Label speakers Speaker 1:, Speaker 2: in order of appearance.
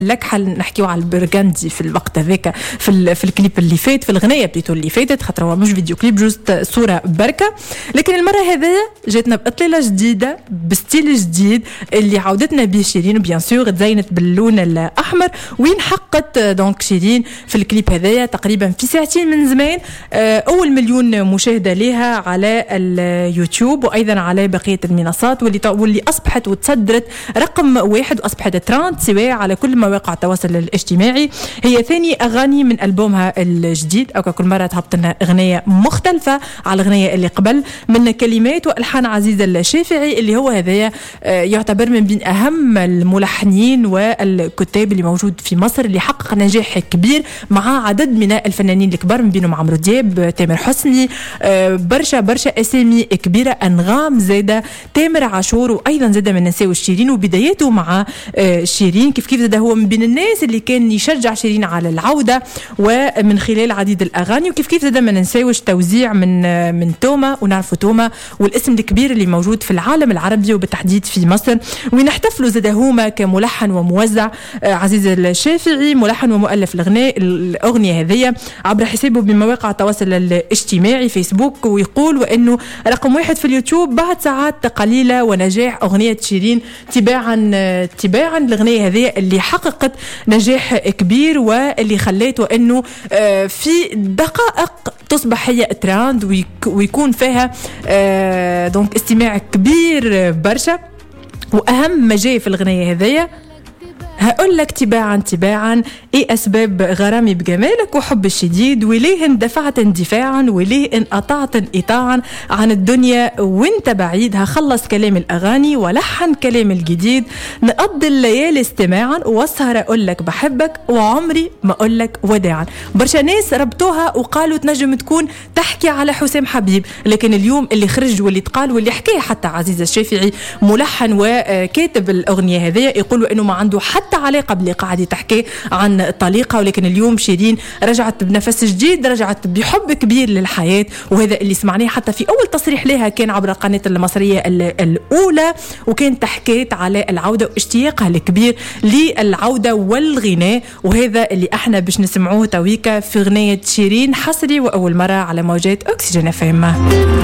Speaker 1: لك حل نحكيو على البرغندي في الوقت هذاك في الكليب اللي فات، في الغنية بليتو اللي فاتت، خاطر هو مش فيديو كليب جوست صورة بركة. لكن المرة هذيا جاتنا بإطلالة جديدة بستيل جديد اللي عودتنا به شيرين، بيان سور تزينت باللون الأحمر. وين حقت دونك شيرين في الكليب هذايا تقريبا في ساعتين من زمان أول مليون مشاهدة لها على اليوتيوب وأيضا على بقية المنصات، واللي أصبحت وتصدرت رقم 1 وأصبحت ترند سواء على كل مواقع التواصل الاجتماعي. هي ثاني أغاني من ألبومها الجديد، أو كل مرة تهبط لنا أغنية مختلفة على الأغنية اللي قبل، من كلمات وألحان عزيز الشافعي اللي هو هذايا يعتبر من بين أهم الملحنين والكتاب اللي موجود في مصر، اللي حقق نجاح كبير مع عدد من الفنانين الكبار، من بينهم عمرو دياب، تامر حسني، برشا أسامي كبيرة، أنغام زادة، تامر عاشور، وأيضا زادة من نساء شيرين. وبدايته مع شيرين كيف زادة هو من بين الناس اللي كان يشجع شيرين على العودة ومن خلال عديد الأغاني. وكيف زادة ما ننساوش توزيع من توما، ونعرفوا توما والاسم الكبير اللي موجود في العالم العربي وبالتحديد في مصر. ونحتفلوا زادة هما كملحن وموزع عزيز الشافعي، ملحن ومؤلف الأغنية هذية عبر حسابه بمواقع التواصل الاجتماعي فيسبوك، ويقول وأنه رقم 1 في اليوتيوب بعد ساعات قليلة ونجاح أغنية شيرين تباعا الأغنية هذه اللي حققت نجاح كبير، واللي خليته أنه في دقائق تصبح هي ترند ويكون فيها دونك استماع كبير برشا. وأهم ما جاي في الأغنية هذه هقول لك تباعا ايه اسباب غرامي بجمالك وحب الشديد، وليه اندفعت اندفاعا، وليه ان قطعت انقطاعا عن الدنيا وانت بعيد. هخلص كلام الاغاني ولحن كلام الجديد، نقضي الليالي استماعا واسهر اقول لك بحبك وعمري ما اقول لك وداعا. برشا ناس ربطوها وقالوا تنجم تكون تحكي على حسام حبيب، لكن اليوم اللي خرج واللي تقال واللي حكاه حتى عزيز الشافعي ملحن وكاتب الاغنيه هذه يقولوا انه ما عنده حتى علاقة باللي قاعد تحكي عن الطليقة. ولكن اليوم شيرين رجعت بنفس جديد، رجعت بحب كبير للحياة، وهذا اللي سمعناه حتى في أول تصريح لها كان عبر القناة المصرية الأولى، وكان تحكيت على العودة واشتياقها الكبير للعودة والغناء. وهذا اللي احنا باش نسمعوه تويكا في غنية شيرين حصري وأول مرة على موجات أكسجين FM.